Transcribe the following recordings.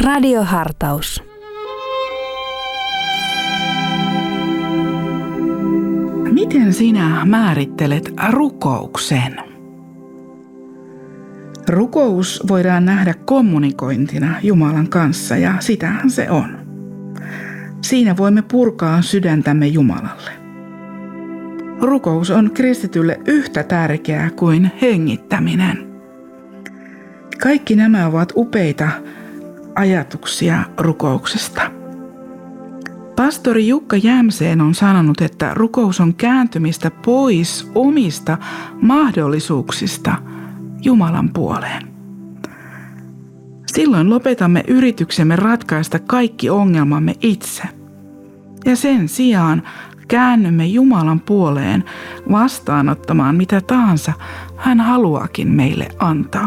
Radiohartaus. Miten sinä määrittelet rukouksen? Rukous voidaan nähdä kommunikointina Jumalan kanssa ja sitähän se on. Siinä voimme purkaa sydäntämme Jumalalle. Rukous on kristitylle yhtä tärkeää kuin hengittäminen. Kaikki nämä ovat upeita ajatuksia rukouksesta. Pastori Jukka Jämseen on sanonut, että rukous on kääntymistä pois omista mahdollisuuksista Jumalan puoleen. Silloin lopetamme yrityksemme ratkaista kaikki ongelmamme itse. Ja sen sijaan käännymme Jumalan puoleen vastaanottamaan mitä tahansa hän haluaakin meille antaa.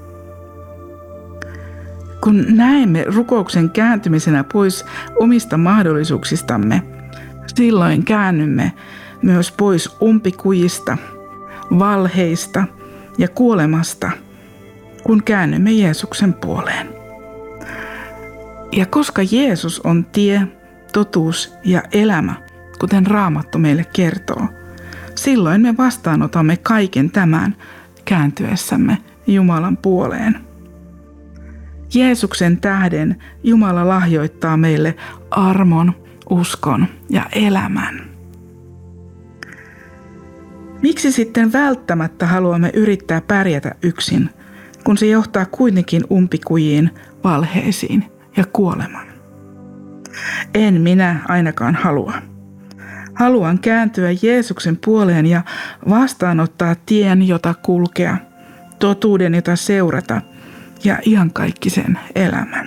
Kun näemme rukouksen kääntymisenä pois omista mahdollisuuksistamme, silloin käännymme myös pois umpikujista, valheista ja kuolemasta, kun käännymme Jeesuksen puoleen. Ja koska Jeesus on tie, totuus ja elämä, kuten Raamattu meille kertoo, silloin me vastaanotamme kaiken tämän kääntyessämme Jumalan puoleen. Jeesuksen tähden Jumala lahjoittaa meille armon, uskon ja elämän. Miksi sitten välttämättä haluamme yrittää pärjätä yksin, kun se johtaa kuitenkin umpikujiin, valheisiin ja kuolemaan? En minä ainakaan halua. Haluan kääntyä Jeesuksen puoleen ja vastaanottaa tien, jota kulkea, totuuden, jota seurata ja iankaikkisen elämän.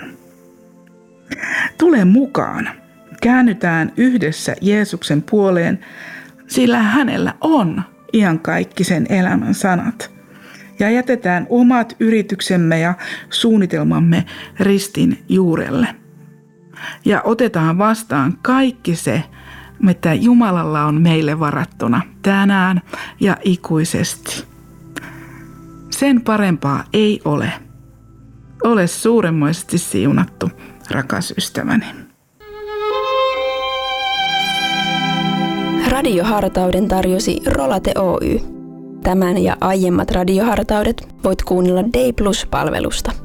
Tule mukaan. Käännytään yhdessä Jeesuksen puoleen, sillä hänellä on iankaikkisen elämän sanat. Ja jätetään omat yrityksemme ja suunnitelmamme ristin juurelle. Ja otetaan vastaan kaikki se, mitä Jumalalla on meille varattuna tänään ja ikuisesti. Sen parempaa ei ole. Ole suuremmoisesti siunattu, rakas ystäväni. Radiohartauden tarjosi Rolate Oy. Tämän ja aiemmat radiohartaudet voit kuunnella Day Plus-palvelusta.